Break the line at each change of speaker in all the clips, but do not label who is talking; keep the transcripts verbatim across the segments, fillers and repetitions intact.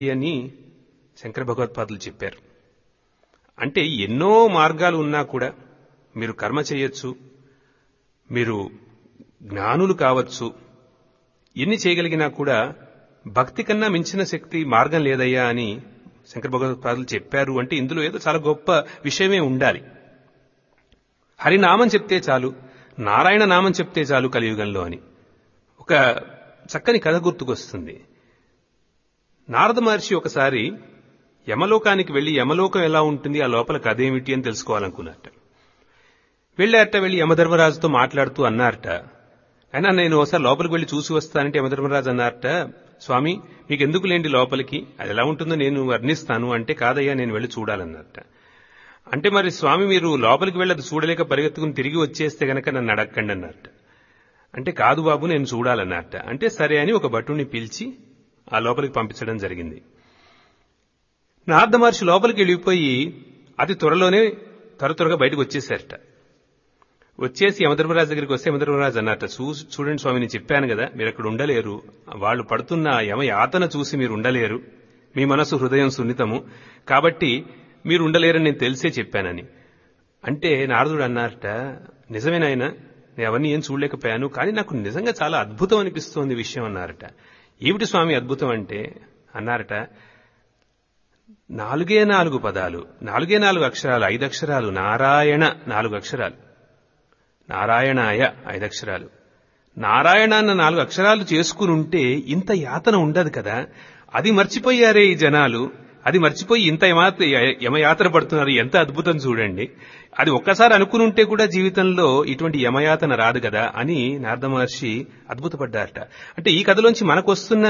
అని శంకర భగవత్పాదులు చెప్పారు. అంటే ఎన్నో మార్గాలు ఉన్నా కూడా మీరు కర్మ చేయొచ్చు, మీరు జ్ఞానులు కావచ్చు, ఎన్ని చేయగలిగినా కూడా భక్తి కన్నా మించిన శక్తి మార్గం లేదయ్యా అని శంకర భగవత్పాదులు చెప్పారు. అంటే ఇందులో ఏదో చాలా గొప్ప విషయమే ఉండాలి. హరినామం చెప్తే చాలు, నారాయణ నామం చెప్తే చాలు కలియుగంలో అని ఒక చక్కని కథ గుర్తుకొస్తుంది. నారద మహర్షి ఒకసారి యమలోకానికి వెళ్లి యమలోకం ఎలా ఉంటుంది, ఆ లోపల కథ ఏమిటి అని తెలుసుకోవాలనుకున్నారట. వెళ్ళారట. వెళ్లి యమధర్మరాజుతో మాట్లాడుతూ అన్నారట, అయినా నేను ఒకసారి లోపలికి వెళ్లి చూసి వస్తానంటే యమధర్మరాజు అన్నారట, స్వామి మీకు ఎందుకు లేండి లోపలికి, అది ఎలా ఉంటుందో నేను వర్ణిస్తాను అంటే, కాదయ్యా నేను వెళ్లి చూడాలన్నారట. అంటే మరి స్వామి మీరు లోపలికి వెళ్ళి అది చూడలేక పరిగెత్తుకుని తిరిగి వచ్చేస్తే గనక నన్ను అడగకండి అన్నారట. అంటే కాదు బాబు నేను చూడాలన్నారట. అంటే సరే అని ఒక భటుణ్ణి పిలిచి ఆ లోపలికి పంపించడం జరిగింది. నారద మహర్షి లోపలికి వెళ్ళిపోయి అతి త్వరలోనే త్వర త్వరగా బయటకు వచ్చేశారట. వచ్చేసి యమధర్మరాజు దగ్గరికి వస్తే యమధర్మరాజు అన్నారట, చూడండి స్వామి నేను చెప్పాను కదా మీరు అక్కడ ఉండలేరు, వాళ్ళు పడుతున్న యమ యాతన చూసి మీరు ఉండలేరు, మీ మనసు హృదయం సున్నితము కాబట్టి మీరు ఉండలేరని నేను తెలిసే చెప్పానని. అంటే నారదుడు అన్నారట, నిజమేనాయన నేను అవన్నీ ఏం చూడలేకపోయాను, కానీ నాకు నిజంగా చాలా అద్భుతం అనిపిస్తోంది విషయం అన్నారట. ఏమిటి స్వామి అద్భుతం అంటే అన్నారట, నాలుగే నాలుగు పదాలు, నాలుగే నాలుగు అక్షరాలు, ఐదు అక్షరాలు, నారాయణ నాలుగు అక్షరాలు, నారాయణాయ ఐదు అక్షరాలు, నారాయణ అన్న నాలుగు అక్షరాలు చేసుకుని ఉంటే ఇంత యాతన ఉండదు కదా, అది మర్చిపోయారే ఈ జనాలు, అది మర్చిపోయి ఇంత యమయాతన పడుతున్నారు, ఎంత అద్భుతం చూడండి, అది ఒక్కసారి అనుకుని ఉంటే కూడా జీవితంలో ఇటువంటి యమయాతన రాదు కదా అని నారద మహర్షి అద్భుతపడ్డారట. అంటే ఈ కథలోంచి మనకు వస్తున్న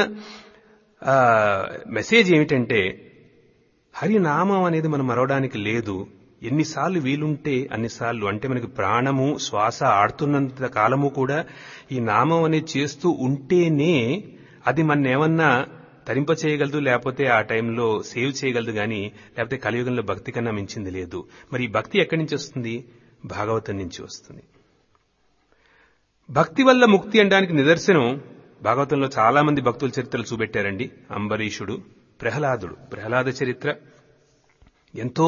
మెసేజ్ ఏమిటంటే హరినామం అనేది మనం మరవడానికి లేదు. ఎన్నిసార్లు వీలుంటే అన్నిసార్లు, అంటే మనకి ప్రాణము శ్వాస ఆడుతున్నంత కాలము కూడా ఈ నామం అనేది చేస్తూ ఉంటేనే అది మన ఏమన్నా తరింప చేయగలదు, లేకపోతే ఆ టైంలో సేవ్ చేయగలదు, కానీ లేకపోతే కలియుగంలో భక్తి కన్నా మించింది లేదు. మరి ఈ భక్తి ఎక్కడి నుంచి వస్తుంది? భాగవతం నుంచి వస్తుంది. భక్తి వల్ల ముక్తి అనడానికి నిదర్శనం భాగవతంలో చాలా మంది భక్తుల చరిత్రలు చూపెట్టారండి. అంబరీషుడు, ప్రహ్లాదుడు, ప్రహ్లాద చరిత్ర ఎంతో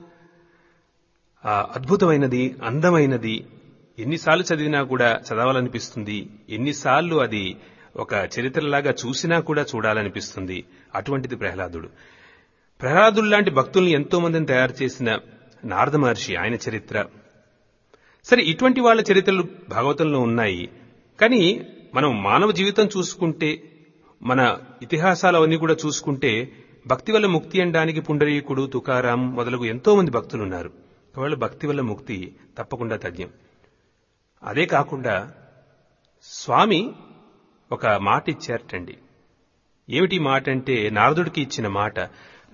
అద్భుతమైనది, అందమైనది. ఎన్నిసార్లు చదివినా కూడా చదవాలనిపిస్తుంది, ఎన్నిసార్లు అది ఒక చరిత్రలాగా చూసినా కూడా చూడాలనిపిస్తుంది. అటువంటిది ప్రహ్లాదుడు. ప్రహ్లాదుడు లాంటి భక్తుల్ని ఎంతో మందిని తయారు చేసిన నారద మహర్షి, ఆయన చరిత్ర. సరే, ఇటువంటి వాళ్ళ చరిత్రలు భాగవతంలో ఉన్నాయి. కానీ మనం మానవ జీవితం చూసుకుంటే, మన ఇతిహాసాలు అవన్నీ కూడా చూసుకుంటే భక్తి వల్ల ముక్తి అనడానికి పుండరీకుడు, తుకారాం మొదలగు ఎంతో మంది భక్తులున్నారు. ఒకవేళ భక్తి వల్ల ముక్తి తప్పకుండా తథ్యం. అదే కాకుండా స్వామి ఒక మాట ఇచ్చారటండి. ఏమిటి మాట అంటే నారదుడికి ఇచ్చిన మాట,